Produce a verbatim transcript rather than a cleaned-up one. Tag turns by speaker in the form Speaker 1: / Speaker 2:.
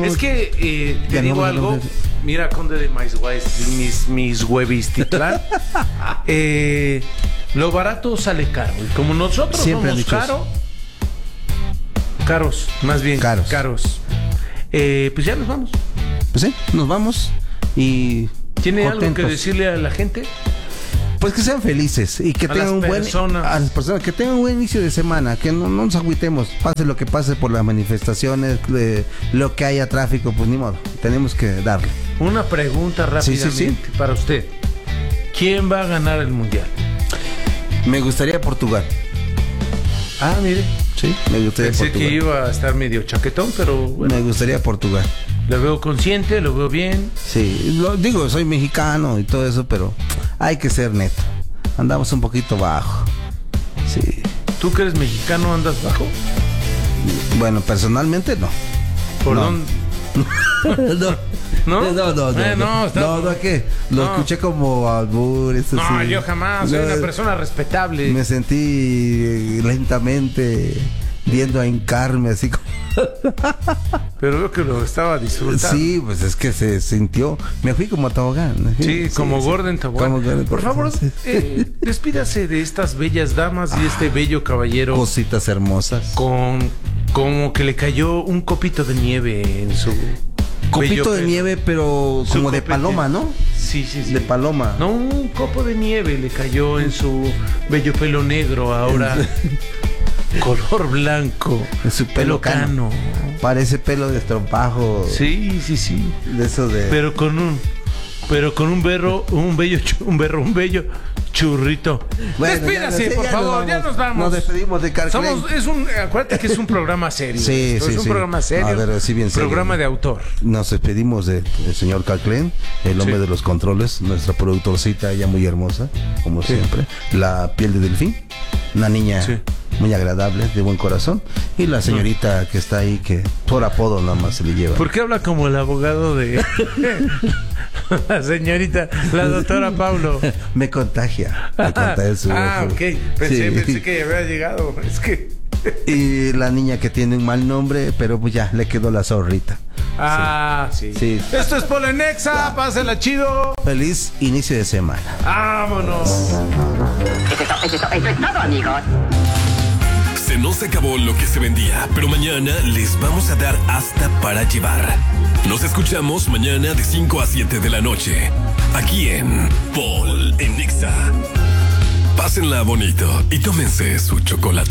Speaker 1: Es que eh, te
Speaker 2: Ya
Speaker 1: digo
Speaker 2: no,
Speaker 1: algo.
Speaker 2: no, no.
Speaker 1: Mira, Conde de Maizhuay, mis, mis huevistitlán. eh, lo barato sale caro. Y como nosotros
Speaker 2: Siempre han
Speaker 1: somos
Speaker 2: dicho
Speaker 1: caro, caros, más bien
Speaker 2: Caros.
Speaker 1: caros. Eh, pues ya nos vamos.
Speaker 2: Pues sí, nos vamos y
Speaker 1: ¿Tiene algo
Speaker 2: contentos.
Speaker 1: que decirle a la gente?
Speaker 2: Pues que sean felices y que
Speaker 1: A
Speaker 2: tengan
Speaker 1: las
Speaker 2: un buen
Speaker 1: personas.
Speaker 2: a las personas que tengan un buen inicio de semana, que no, no nos agüitemos, pase lo que pase por las manifestaciones, de lo que haya tráfico, pues ni modo, tenemos que darle.
Speaker 1: Una pregunta
Speaker 2: Sí,
Speaker 1: rápidamente
Speaker 2: sí, sí.
Speaker 1: para usted. ¿Quién va a ganar el mundial?
Speaker 2: Me gustaría Portugal.
Speaker 1: Ah, mire.
Speaker 2: Sí, me gustaría
Speaker 1: Pensé
Speaker 2: Portugal.
Speaker 1: que iba a estar medio chaquetón, pero bueno,
Speaker 2: Me gustaría Portugal.
Speaker 1: lo veo consciente, lo veo bien.
Speaker 2: Sí, lo digo, soy mexicano y todo eso, pero hay que ser neto. Andamos un poquito bajo. Sí.
Speaker 1: ¿Tú que eres mexicano andas bajo?
Speaker 2: Bueno, personalmente no.
Speaker 1: ¿Por
Speaker 2: No.
Speaker 1: dónde?
Speaker 2: no.
Speaker 1: ¿No?
Speaker 2: No, no, no.
Speaker 1: Eh, no,
Speaker 2: no,
Speaker 1: está-
Speaker 2: no, no, ¿qué? Lo
Speaker 1: No.
Speaker 2: escuché como albur, eso
Speaker 1: No,
Speaker 2: sí.
Speaker 1: yo jamás, soy
Speaker 2: No,
Speaker 1: una persona respetable.
Speaker 2: Me sentí lentamente viendo a hincarme así como...
Speaker 1: Pero veo que lo estaba disfrutando.
Speaker 2: Sí, pues es que se sintió. Me fui como a tobogán.
Speaker 1: Sí, como Gordon Tobogán.
Speaker 2: Como Gordon
Speaker 1: Por favor,
Speaker 2: Tobogán, sí.
Speaker 1: eh, despídase de estas bellas damas y este bello caballero
Speaker 2: Cositas hermosas.
Speaker 1: con como que le cayó un copito de nieve en su
Speaker 2: Copito
Speaker 1: bello
Speaker 2: de
Speaker 1: pelo.
Speaker 2: nieve, pero
Speaker 1: Su
Speaker 2: como de
Speaker 1: copete.
Speaker 2: paloma, ¿no?
Speaker 1: Sí, sí, sí.
Speaker 2: De paloma.
Speaker 1: No, un copo de nieve le cayó en su bello pelo negro, ahora color blanco.
Speaker 2: En su pelo cano. Parece pelo de estropajo.
Speaker 1: Sí, sí, sí.
Speaker 2: De eso de...
Speaker 1: Pero con un pero con un berro, un bello chu- un berro, un bello churrito.
Speaker 2: Bueno,
Speaker 1: Despídase,
Speaker 2: ya, ya,
Speaker 1: por
Speaker 2: ya
Speaker 1: favor,
Speaker 2: nos
Speaker 1: ya
Speaker 2: vamos.
Speaker 1: nos vamos.
Speaker 2: Nos despedimos de Carclay.
Speaker 1: Somos, es un, acuérdate que es un programa serio.
Speaker 2: Sí,
Speaker 1: esto
Speaker 2: sí,
Speaker 1: es un
Speaker 2: sí.
Speaker 1: programa serio.
Speaker 2: A ver, sí, bien serio.
Speaker 1: Programa de autor.
Speaker 2: Nos despedimos de- del señor Calclén, el hombre
Speaker 1: Sí.
Speaker 2: de los controles, nuestra productorcita, ella muy hermosa, como
Speaker 1: Sí.
Speaker 2: siempre. La piel de delfín, una niña
Speaker 1: Sí.
Speaker 2: muy agradable, de buen corazón. Y la señorita que está ahí, que por apodo nada más se le lleva.
Speaker 1: ¿Por qué habla como el abogado de la señorita, la doctora Paulo?
Speaker 2: Me contagia. Me contagia su-
Speaker 1: Ah,
Speaker 2: su-
Speaker 1: ok. Pensé,
Speaker 2: Sí.
Speaker 1: pensé que ya había llegado. Es que.
Speaker 2: Y la niña que tiene un mal nombre, pero pues ya le quedó la zorrita.
Speaker 1: Ah, sí.
Speaker 2: Sí.
Speaker 1: Esto es Polenexa, pásela chido.
Speaker 2: Feliz inicio de semana.
Speaker 1: Vámonos.
Speaker 3: Eso es, to- eso es to- eso es todo, amigos.
Speaker 4: Se nos acabó lo que se vendía, pero mañana les vamos a dar hasta para llevar. Nos escuchamos mañana de cinco a siete de la noche, aquí en Pol en Nexa. Pásenla bonito y tómense su chocolate.